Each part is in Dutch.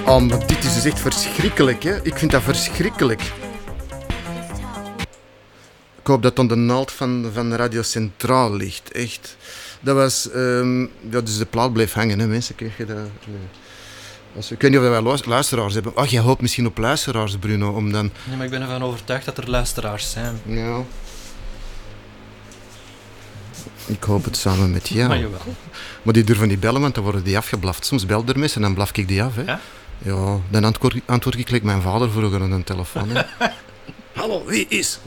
Oh, maar dit is dus echt verschrikkelijk, hè. Ik vind dat verschrikkelijk. Ik hoop dat het aan de naald van Radio Centraal ligt, echt. Dat was... ja, dus de plaat bleef hangen, hè, mensen. Krijg je dat... Ik weet niet of wij luisteraars hebben. Ach, jij hoopt misschien op luisteraars, Bruno, om dan... Nee, maar ik ben ervan overtuigd dat er luisteraars zijn. Ja. Ik hoop het samen met jou. Maar jawel. Maar die durven niet bellen, want dan worden die afgeblaft. Soms belt er mensen en dan blaf ik die af, hè. Ja? Ja, dan antwoord ik gelijk mijn vader vroeger aan een telefoon, hè. Hallo, wie is?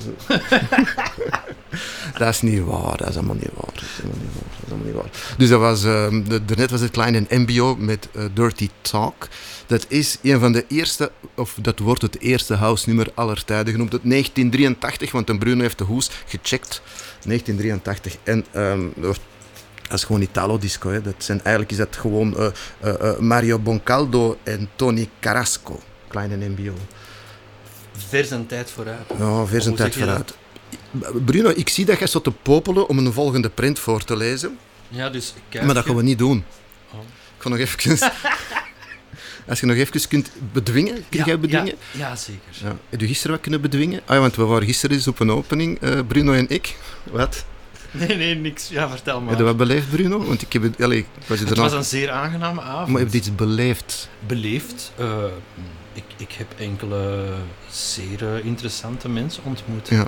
Dat is niet waar, dat is allemaal niet waar. Dus dat was, daarnet was het kleine MBO met Dirty Talk. Dat is een van de eerste, of dat wordt het eerste house-nummer aller tijden genoemd. Het 1983, want Bruno heeft de hoes gecheckt. 1983. En dat is gewoon Italo-disco. Hè. Eigenlijk is dat gewoon Mario Boncaldo en Tony Carrasco. Kleine MBO. Ver zijn tijd vooruit. Ja, ver zijn tijd vooruit. Bruno, ik zie dat jij zat te popelen om een volgende print voor te lezen. Ja, dus kijk. Maar dat gaan we niet doen. Oh. Ik ga nog even... Als je nog even kunt bedwingen, kun jij bedwingen? Ja, zeker. Ja. Heb je gisteren wat kunnen bedwingen? Ah, want we waren gisteren eens op een opening, Bruno en ik. Wat? Nee, niks. Ja, vertel maar. Heb je wat beleefd, Bruno? Want ik heb het... Het was een zeer aangename avond. Maar heb je iets beleefd? Beleefd? Ik heb enkele zeer interessante mensen ontmoet. Ja.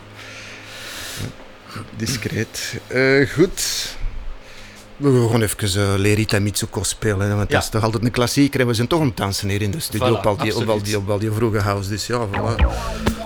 Discreet. Goed. We gaan gewoon even Lerita Mitsuko spelen, hè, want dat is toch altijd een klassieker. En we zijn toch aan het dansen hier in de studio Voilà, op al die vroege house. Dus ja, voilà.